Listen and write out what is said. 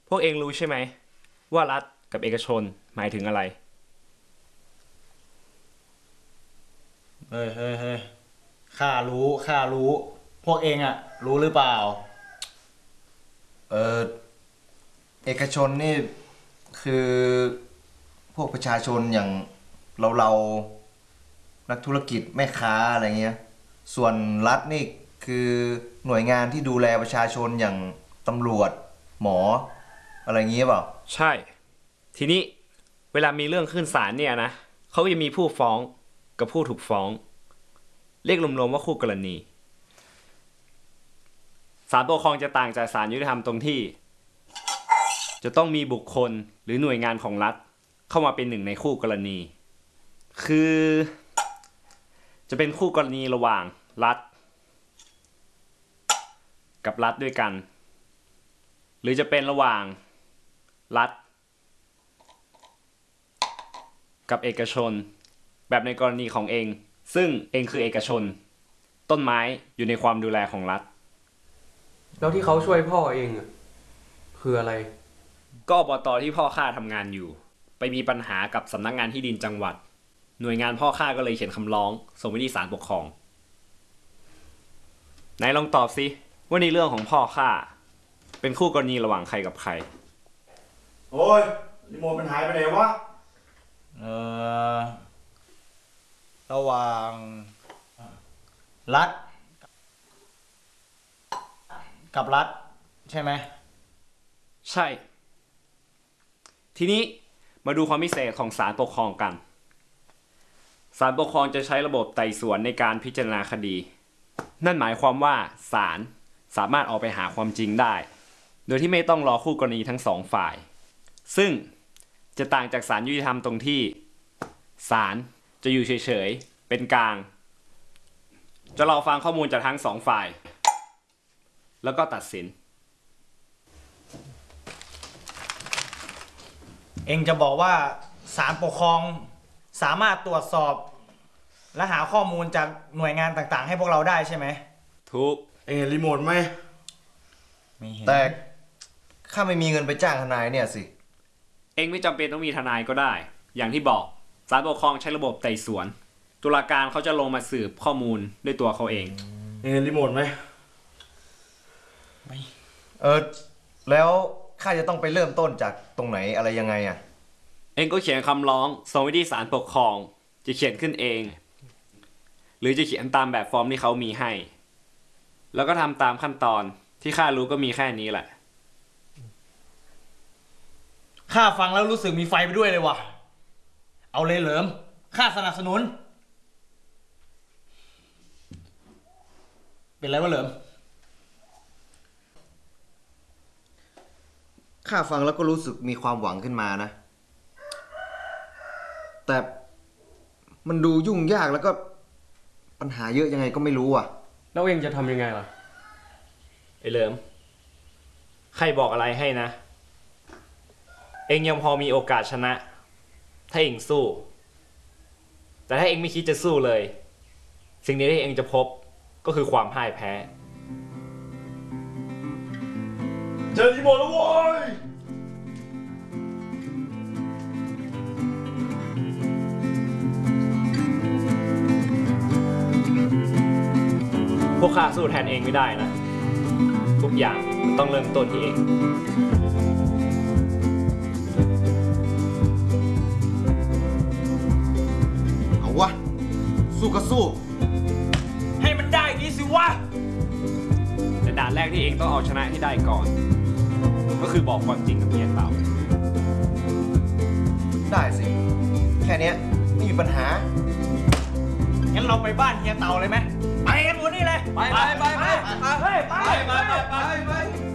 พวกเองรู้ใช่ไหมว่ารัฐกับเอกชนหมายถึงอะไรเฮ้ยเฮ้ยเฮ้ยข้ารู้พวกเองอะรู้หรือเปล่าเออเอกชนนี่คือพวกประชาชนอย่างเรานักธุรกิจแม่ค้าอะไรเงี้ยส่วนรัฐนี่คือหน่วยงานที่ดูแลประชาชนอย่างตำรวจหมออะไรเงี้ยเปล่าใช่ทีนี้เวลามีเรื่องขึ้นศาลเนี่ยนะเขาจะมีผู้ฟ้องกับผู้ถูกฟ้องเรียกรวมๆว่าคู่กรณีศาลปกครองจะต่างจากศาลยุติธรรมตรงที่จะต้องมีบุคคลหรือหน่วยงานของรัฐเข้ามาเป็นหนึ่งในคู่กรณีคือจะเป็นคู่กรณีระหว่างรัฐกับรัฐด้วยกันหรือจะเป็นระหว่างรัฐกับเอกชนแบบในกรณีของเองซึ่งเองคือเอกชนต้นไม้อยู่ในความดูแลของรัฐแล้วที่เขาช่วยพ่อเองอ่ะคืออะไรก็อบต.ที่พ่อข้าทำงานอยู่ไปมีปัญหากับสำนักงานที่ดินจังหวัดหน่วยงานพ่อข้าก็เลยเขียนคำร้องส่งไปที่ศาลปกครองไหนลองตอบสิว่าในเรื่องของพ่อข้าเป็นคู่กรณีระหว่างใครกับใครโอ้ยรีโมทมันหายไปไหนวะเออระหว่างรัฐกับรัฐใช่ไหมใช่ทีนี้มาดูความพิเศษของศาลปกครองกันศาลปกครองจะใช้ระบบไต่สวนในการพิจารณาคดีนั่นหมายความว่าศาลสามารถออกไปหาความจริงได้โดยที่ไม่ต้องรอคู่กรณีทั้งสองฝ่ายซึ่งจะต่างจากศาลยุติธรรมตรงที่ศาลจะอยู่เฉยๆเป็นกลางจะรอฟังข้อมูลจากทั้งสองฝ่ายแล้วก็ตัดสินเองจะบอกว่าศาลปกครองสามารถตรวจสอบและหาข้อมูลจากหน่วยงานต่างๆให้พวกเราได้ใช่ไหมถูกเห็นรีโมทไหมไม่เห็นแต่ข้าไม่มีเงินไปจ้างทนายเนี่ยสิเองไม่จำเป็นต้องมีทนายก็ได้อย่างที่บอกศาลปกครองใช้ระบบไต่สวนตุลาการเขาจะลงมาสืบข้อมูลด้วยตัวเขาเองเห็นรีโมทไหมไม่แล้วข้าจะต้องไปเริ่มต้นจากตรงไหนอะไรยังไงอ่ะเองก็เขียนคำร้องส่งไปที่ศาลปกครองจะเขียนขึ้นเองหรือจะเขียนตามแบบฟอร์มที่เขามีให้แล้วก็ทำตามขั้นตอนที่ข้ารู้ก็มีแค่นี้แหละข้าฟังแล้วรู้สึกมีไฟไปด้วยเลยว่ะเอาเลยเหลิมข้าสนับสนุนเป็นไรวะเหลิมข้าฟังแล้วก็รู้สึกมีความหวังขึ้นมานะแต่มันดูยุ่งยากแล้วก็ปัญหาเยอะยังไงก็ไม่รู้อ่ะแล้วเองจะทำยังไงล่ะไอ้เหลิมใครบอกอะไรให้นะเองยังพอมีโอกาสชนะถ้าเองสู้แต่ถ้าเองไม่คิดจะสู้เลยสิ่งนี้ที่เองจะพบก็คือความพ่ายแพ้เจอรีโมทแล้วโว้ยพวกข้าสู้แทนเองไม่ได้นะทุกอย่างต้องเริ่มต้นที่เองเอาวะสู้ก็สู้ให้มันได้งี้สิวะแต่ด่านแรกที่เองต้องเอาชนะให้ได้ก่อนก็คือบอกความจริงกับเฮียเต่าได้สิแค่นี้ไม่มีปัญหางั้นเราไปบ้านเฮียเต่าเลยไหมไปกันหมดนี่เลยไปไปไปไปไปไปไปไป